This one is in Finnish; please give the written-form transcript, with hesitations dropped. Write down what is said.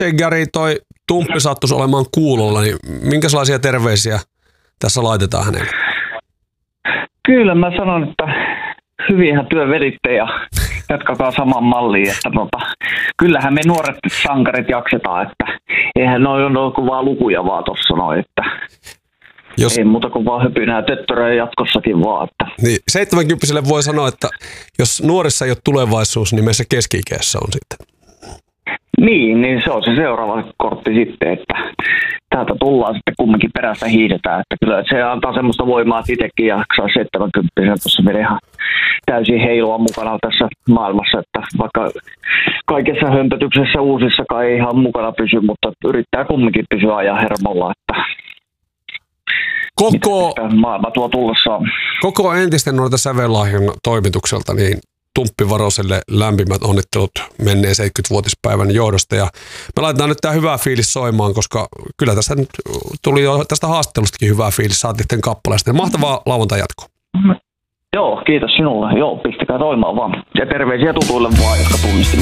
Gary, toi Tumppi sattuisi olemaan kuulolla, niin minkälaisia terveisiä tässä laitetaan hänelle? Kyllä mä sanon, että hyvinhän työ veditte ja jatkakaa saman malliin, että kyllähän me nuoret sankarit jaksetaan, että eihän noin ole kuin vaan lukuja vaan tossa noin, että ei muuta kuin vaan höpinää töttöröä jatkossakin vaan. Että. Niin, 70-vuotiaille voi sanoa, että jos nuorissa ei ole tulevaisuus, niin meissä keski-ikässä on sitten. Niin se on se seuraava kortti sitten, että täältä tullaan sitten kumminkin perästä hiidetään, että kyllä se antaa semmoista voimaa, että itsekin jaksaa 70 tuossa vielä ihan täysin heilua mukana tässä maailmassa, että vaikka kaikessa hömpötyksessä uusissakaan ei ihan mukana pysy, mutta yrittää kumminkin pysyä ajan hermolla, että maailma tuo tullessaan. Koko entisten noita Sävellahjan toimitukselta, niin Tumppi Varoselle lämpimät onnittelut menneen 70-vuotispäivän johdosta. Ja me laitetaan nyt tämä hyvä fiilis soimaan, koska kyllä tässä nyt tuli jo tästä haastattelustakin hyvä fiilis. Saatiin kappaleesta. Mahtavaa lauantai jatkoa. Joo, kiitos sinulle. Joo, pistäkää soimaan vaan. Ja terveisiä tutuille vaan, jotka tunnisti.